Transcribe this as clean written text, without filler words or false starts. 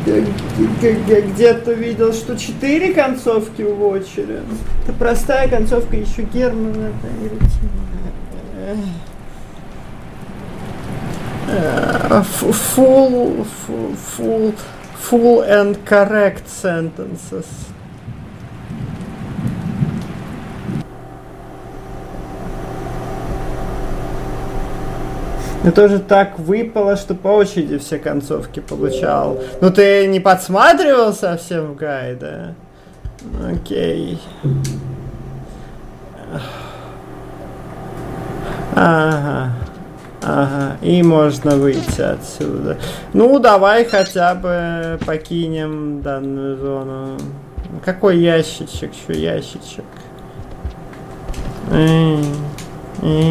Я где-то видел, что 4 концовки у Watcher. Это простая концовка, еще Герман это full and correct sentences. Ну тоже так выпало, что по очереди все концовки получал. Ну ты не подсматривал совсем в гайды? Окей. Ага. Ага, и можно выйти отсюда. Ну, давай хотя бы покинем данную зону. Какой ящичек? Что ящичек?